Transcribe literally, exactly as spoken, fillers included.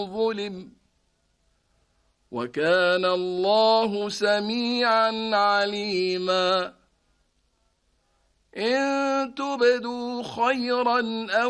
ظلم وكان الله سميعا عليما إن تبدوا خيرا أو